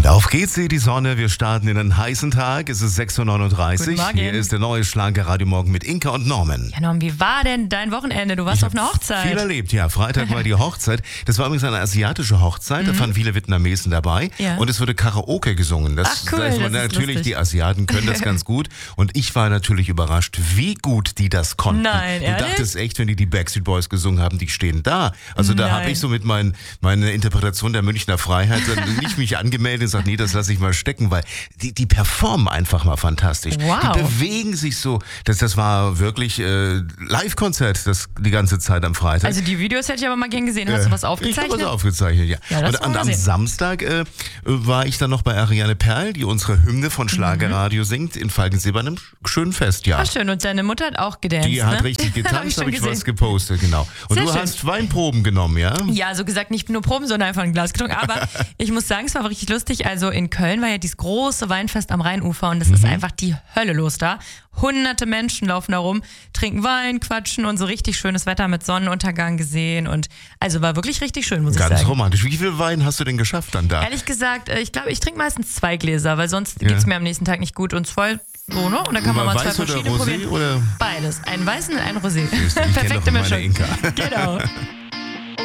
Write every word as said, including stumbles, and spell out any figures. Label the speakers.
Speaker 1: Und auf geht's, hier die Sonne. Wir starten in einen heißen Tag. Es ist sechs Uhr neununddreißig.
Speaker 2: Guten Morgen.
Speaker 1: Hier ist der neue Schlager Radio Morgen mit Inka und Norman.
Speaker 2: Ja, Norman, wie war denn dein Wochenende? Du warst
Speaker 1: Ich
Speaker 2: auf einer Hochzeit.
Speaker 1: Viel erlebt, ja. Freitag war die Hochzeit. Das war übrigens eine asiatische Hochzeit. Da waren viele Vietnamesen dabei.
Speaker 2: Ja.
Speaker 1: Und es wurde Karaoke gesungen. Das,
Speaker 2: Ach, cool,
Speaker 1: da ist man
Speaker 2: das ist
Speaker 1: natürlich,
Speaker 2: lustig.
Speaker 1: die Asiaten können das ganz gut. Und ich war natürlich überrascht, wie gut die das konnten.
Speaker 2: Nein,
Speaker 1: du
Speaker 2: ehrlich?
Speaker 1: dachtest echt, wenn die die Backstreet Boys gesungen haben, die stehen da. Also da
Speaker 2: Nein.
Speaker 1: habe ich so mit mein, meiner Interpretation der Münchner Freiheit dann nicht mich angemeldet und gesagt, nee, das lasse ich mal stecken, weil die, die performen einfach mal fantastisch.
Speaker 2: Wow.
Speaker 1: Die bewegen sich so. Das, das war wirklich äh, Live-Konzert das, die ganze Zeit am Freitag.
Speaker 2: Also die Videos hätte ich aber mal gern gesehen. Hast du was
Speaker 1: Ich habe
Speaker 2: aufgezeichnet?
Speaker 1: was aufgezeichnet, ja.
Speaker 2: Ja, das
Speaker 1: und
Speaker 2: wollen
Speaker 1: und
Speaker 2: wir
Speaker 1: am
Speaker 2: sehen.
Speaker 1: Samstag äh, war ich dann noch bei Ariane Perl, die unsere Hymne von Schlagerradio singt, in Falkensee bei einem schönen Fest, ja.
Speaker 2: Ach schön, und deine Mutter hat auch gedanced,
Speaker 1: Die hat
Speaker 2: ne?
Speaker 1: richtig
Speaker 2: Hab ich
Speaker 1: getanzt,
Speaker 2: schon
Speaker 1: habe ich
Speaker 2: gesehen.
Speaker 1: was gepostet, genau. Und
Speaker 2: Sehr
Speaker 1: du
Speaker 2: schön.
Speaker 1: hast Weinproben genommen, ja?
Speaker 2: Ja, so gesagt, nicht nur Proben, sondern einfach ein Glas getrunken. Aber ich muss sagen, es war richtig lustig. Also in Köln war ja dieses große Weinfest am Rheinufer und es ist einfach die Hölle los da. Hunderte Menschen laufen da rum, trinken Wein, quatschen und so richtig schönes Wetter mit Sonnenuntergang gesehen. Und also war wirklich richtig schön, muss ich
Speaker 1: Ganz
Speaker 2: sagen.
Speaker 1: romantisch. Wie viel Wein hast du denn geschafft dann da?
Speaker 2: Ehrlich gesagt, äh, ich glaube, ich trinke meistens zwei Gläser, weil sonst
Speaker 1: Ja.
Speaker 2: geht's mir am nächsten Tag nicht gut und es voll so, ne? Und dann kann man mal zwei
Speaker 1: Weiß oder
Speaker 2: verschiedene
Speaker 1: Rosé
Speaker 2: probieren.
Speaker 1: oder?
Speaker 2: Beides. Einen weißen und einen Rosé.
Speaker 1: Ich kenn doch
Speaker 2: Perfekte
Speaker 1: meine
Speaker 2: Mischung.
Speaker 1: Inka.
Speaker 2: Genau.